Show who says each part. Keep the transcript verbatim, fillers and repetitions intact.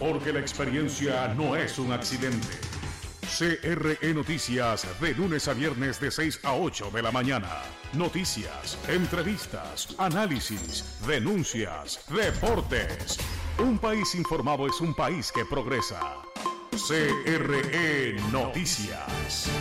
Speaker 1: porque la experiencia no es un accidente. C R E Noticias, de lunes a viernes de seis a ocho de la mañana. Noticias, entrevistas, análisis, denuncias, deportes. Un país informado es un país que progresa. C R E Noticias.